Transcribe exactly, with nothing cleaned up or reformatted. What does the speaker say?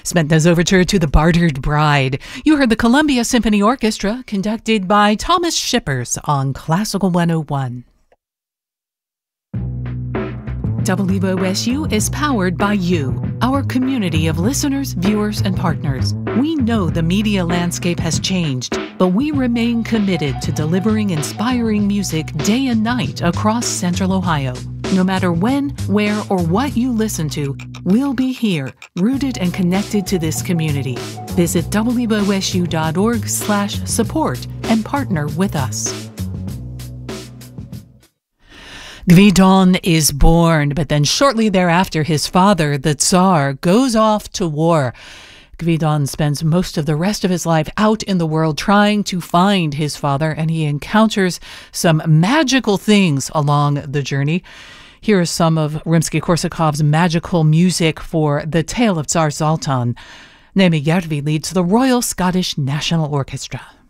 Smetna's overture to The Bartered Bride. You heard the Columbia Symphony Orchestra, conducted by Thomas Shippers on Classical one oh one. W O S U is powered by you, our community of listeners, viewers, and partners. We know the media landscape has changed, but we remain committed to delivering inspiring music day and night across Central Ohio. No matter when, where, or what you listen to, we'll be here, rooted and connected to this community. Visit W O S U dot org slash support and partner with us. Gvidon is born, but then shortly thereafter, his father, the Tsar, goes off to war. Gvidon spends most of the rest of his life out in the world trying to find his father, and he encounters some magical things along the journey. Here is some of Rimsky-Korsakov's magical music for The Tale of Tsar Zoltan. Naomi Järvi leads the Royal Scottish National Orchestra.